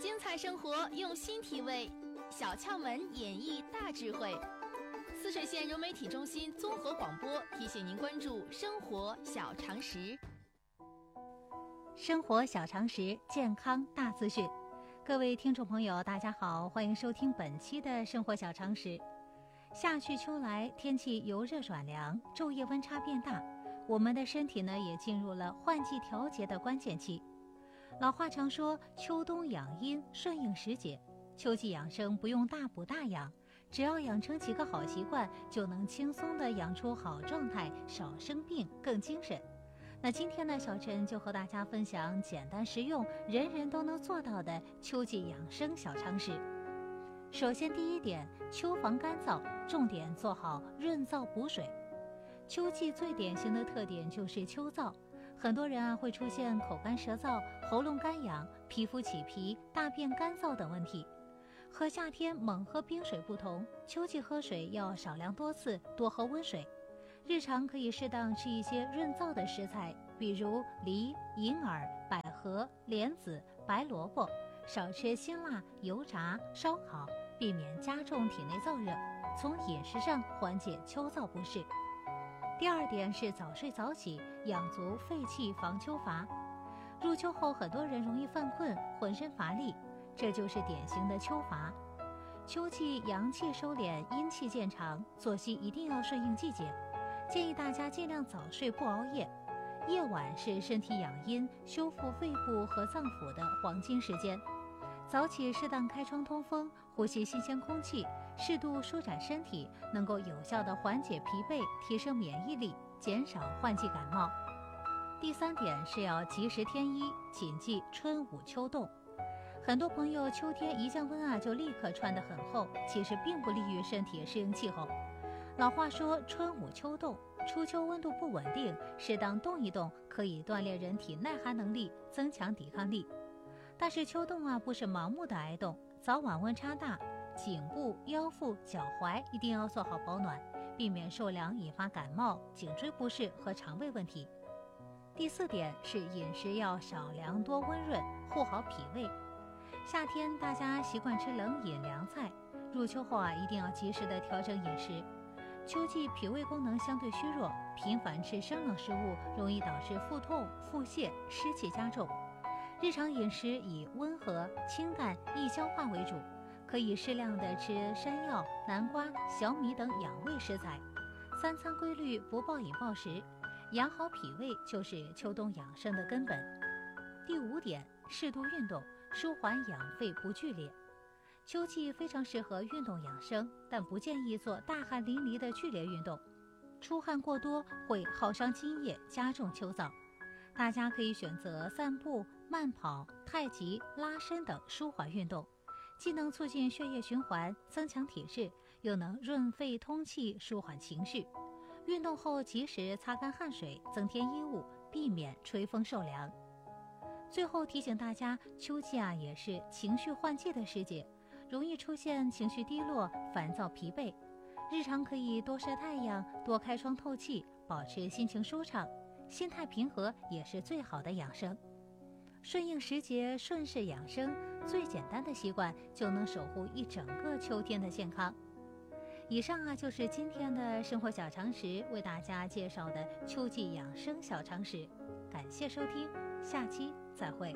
精彩生活用心体味，小窍门演绎大智慧。泗水县融媒体中心综合广播提醒您关注生活小常识。 生活小常识，健康大资讯。各位听众朋友大家好，欢迎收听本期的生活小常识。夏去秋来，天气由热转凉，昼夜温差变大，我们的身体呢也进入了换季调节的关键期。老话常说秋冬养阴，顺应时节。秋季养生不用大补大养，只要养成几个好习惯，就能轻松地养出好状态，少生病，更精神。那今天呢，小陈就和大家分享简单实用，人人都能做到的秋季养生小常识。首先第一点，秋防干燥，重点做好润燥补水。秋季最典型的特点就是秋燥，很多人会出现口干舌燥、喉咙干痒、皮肤起皮、大便干燥等问题。和夏天猛喝冰水不同，秋季喝水要少量多次，多喝温水。日常可以适当吃一些润燥的食材，比如梨、银耳、百合、莲子、白萝卜，少吃辛辣、油炸、烧烤，避免加重体内燥热，从饮食上缓解秋燥不适。第二点是早睡早起，养足肺气防秋乏。入秋后，很多人容易犯困，浑身乏力，这就是典型的秋乏。秋季阳气收敛，阴气渐长，作息一定要顺应季节。建议大家尽量早睡，不熬夜。夜晚是身体养阴、修复肺部和脏腑的黄金时间。早起适当开窗通风，呼吸新鲜空气，适度舒展身体，能够有效地缓解疲惫，提升免疫力，减少换季感冒。第三点是要及时添衣，谨记春捂秋冻。很多朋友秋天一降温就立刻穿得很厚，其实并不利于身体适应气候。老话说春捂秋冻，初秋温度不稳定，适当动一动可以锻炼人体耐寒能力，增强抵抗力。但是秋冻不是盲目的挨冻，早晚温差大，颈部、腰腹、脚踝一定要做好保暖，避免受凉引发感冒、颈椎不适和肠胃问题。第四点是饮食要少凉多温润，护好脾胃。夏天大家习惯吃冷饮凉菜，入秋后一定要及时的调整饮食。秋季脾胃功能相对虚弱，频繁吃生冷食物容易导致腹痛、腹泻、湿气加重。日常饮食以温和、清淡、易消化为主，可以适量的吃山药、南瓜、小米等养胃食材。三餐规律，不暴饮暴食，养好脾胃就是秋冬养生的根本。第五点，适度运动，舒缓养肺不剧烈。秋季非常适合运动养生，但不建议做大汗淋漓的剧烈运动，出汗过多会耗伤津液，加重秋燥。大家可以选择散步、慢跑、太极、拉伸等舒缓运动，既能促进血液循环，增强体质，又能润肺通气，舒缓情绪。运动后及时擦干汗水，增添衣物，避免吹风受凉。最后提醒大家，秋季也是情绪换季的时节，容易出现情绪低落、烦躁、疲惫。日常可以多晒太阳，多开窗透气，保持心情舒畅，心态平和也是最好的养生。顺应时节，顺势养生，最简单的习惯就能守护一整个秋天的健康。以上就是今天的生活小常识，为大家介绍的秋季养生小常识。感谢收听，下期再会。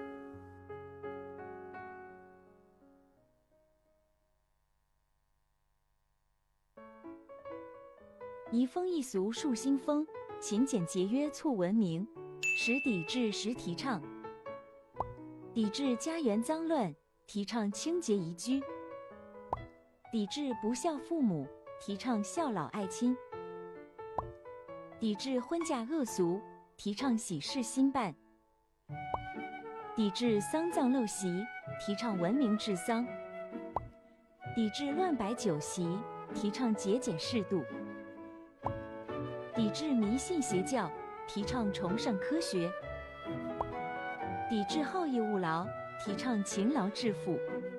移风易俗树新风，勤俭节约促文明，时抵制时提倡。抵制家园脏乱，提倡清洁宜居；抵制不孝父母，提倡孝老爱亲；抵制婚嫁恶俗，提倡喜事兴办；抵制丧葬陋习，提倡文明治丧；抵制乱摆酒席，提倡节俭适度；抵制迷信邪教，提倡崇尚科学；抵制好逸恶劳，提倡勤劳致富；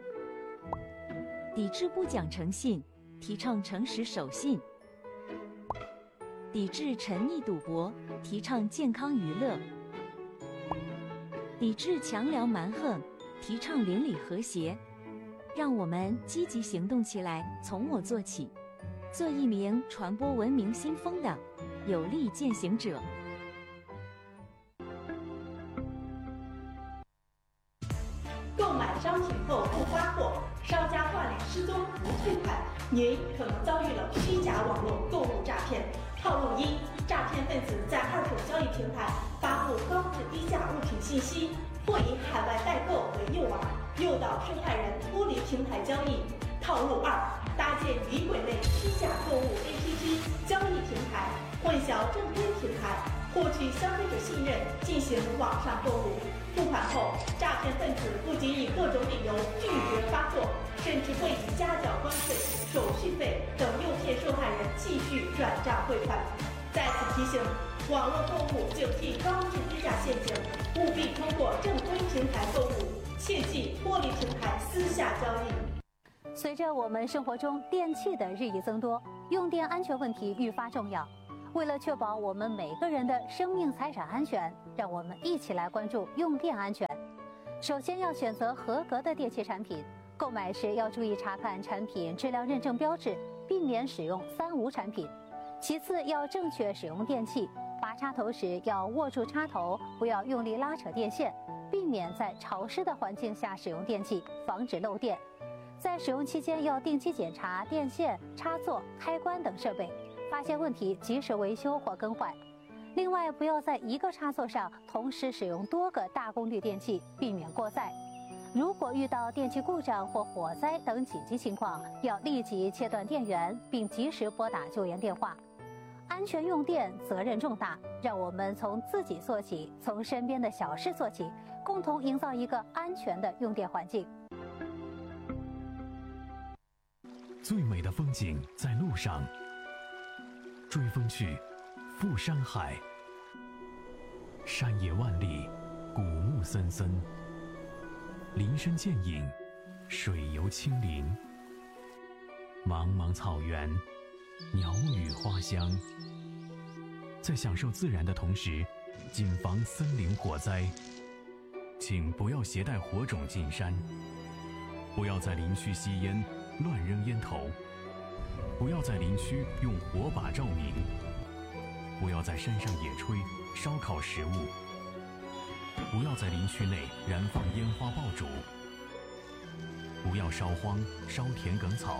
抵制不讲诚信，提倡诚实守信；抵制沉溺赌博，提倡健康娱乐；抵制强梁蛮横， 提倡邻里和谐。让我们积极行动起来，从我做起，做一名传播文明新风的有力践行者。 购买商品后不发货，商家挂脸失踪不退款，您可能遭遇了虚假网络购物诈骗。套路一：诈骗分子在二手交易平台发布高质低价物品信息，或以海外代购为诱饵，诱导受害人脱离平台交易。套路二：搭建女鬼类虚假购物 APP 交易平台，混淆正规平台，获取消费者信任，进行网上购物。付款后，诈骗分子不仅以各种理由拒绝发货，甚至会以加缴关税、手续费等诱骗受害人继续转账汇款。在此提醒，网络购物警惕高质低价陷阱，务必通过正规平台购物，切忌脱离平台私下交易。 随着我们生活中电器的日益增多，用电安全问题愈发重要。为了确保我们每个人的生命财产安全，让我们一起来关注用电安全。首先要选择合格的电器产品，购买时要注意查看产品质量认证标志，避免使用3无产品。其次要正确使用电器，拔插头时要握住插头，不要用力拉扯电线，避免在潮湿的环境下使用电器，防止漏电。在使用期间要定期检查电线、插座、开关等设备，发现问题及时维修或更换。另外，不要在一个插座上同时使用多个大功率电器，避免过载。如果遇到电器故障或火灾等紧急情况，要立即切断电源，并及时拨打救援电话。安全用电责任重大，让我们从自己做起，从身边的小事做起，共同营造一个安全的用电环境。 最美的风景在路上，追风去，赴山海，山野万里，古木森森，林深见影，水游清灵，茫茫草原，鸟语花香。在享受自然的同时，谨防森林火灾。请不要携带火种进山，不要在林区吸烟乱扔烟头，不要在林区用火把照明，不要在山上野炊烧烤食物，不要在林区内燃放烟花爆竹，不要烧荒烧田埂草。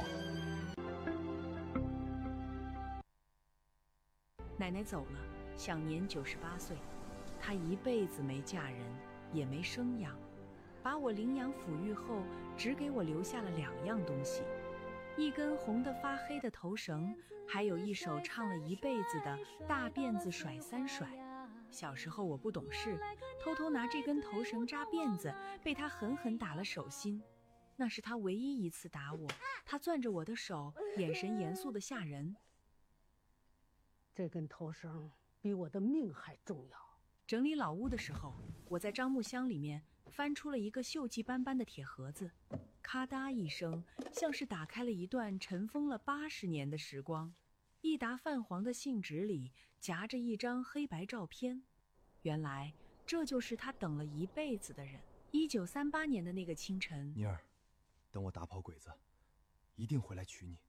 奶奶走了，享年98岁。她一辈子没嫁人，也没生养，把我领养抚育后，只给我留下了2样东西：一根红得发黑的头绳，还有一首唱了一辈子的大辫子甩3甩。小时候我不懂事，偷偷拿这根头绳扎辫子，被他狠狠打了手心。那是他唯一一次打我，他攥着我的手，眼神严肃得吓人。 这根头绳比我的命还重要。 整理老屋的时候，我在樟木箱里面翻出了一个锈迹斑斑的铁盒子，咔嗒一声，像是打开了一段尘封了80年的时光。一沓泛黄的信纸里夹着一张黑白照片，原来这就是他等了一辈子的人。1938年的那个清晨， 妮儿，等我打跑鬼子，一定回来娶你。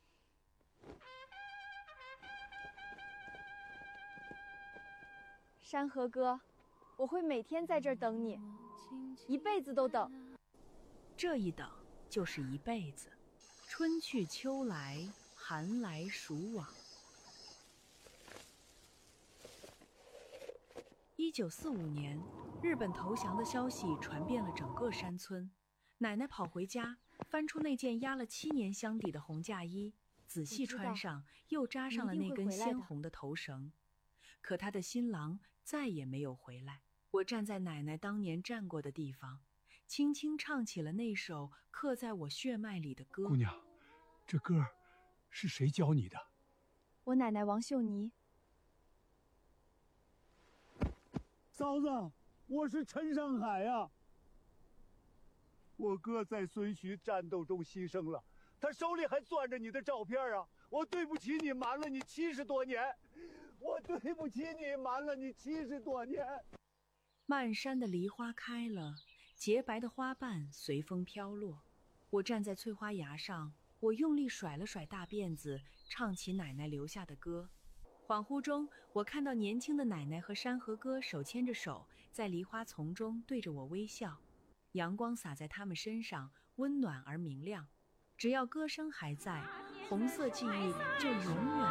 山河哥，我会每天在这儿等你，一辈子都等。 这一等就是一辈子，春去秋来，寒来暑往。1945年，日本投降的消息传遍了整个山村。奶奶跑回家，翻出那件压了7年箱底的红嫁衣，仔细穿上，又扎上了那根鲜红的头绳。可她的新郎再也没有回来。我站在奶奶当年站过的地方，轻轻唱起了那首刻在我血脉里的歌。 姑娘，这歌是谁教你的？ 我奶奶王秀妮。 嫂子，我是陈上海呀。我哥在孙徐战斗中牺牲了，他手里还攥着你的照片啊！我对不起你，瞒了你70多年。我对不起你，瞒了你70多年。 漫山的梨花开了， 洁白的花瓣随风飘落。我站在翠花崖上，我用力甩了甩大辫子，唱起奶奶留下的歌。恍惚中，我看到年轻的奶奶和山河哥手牵着手，在梨花丛中对着我微笑。阳光洒在他们身上，温暖而明亮。只要歌声还在，红色记忆就永远